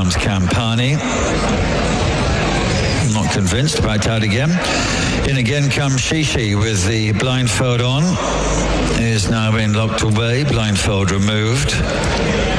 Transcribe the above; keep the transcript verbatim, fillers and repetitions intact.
comes Campani. Not convinced, backed out again. In again comes Shishi with the blindfold on. He is now being locked away, blindfold removed.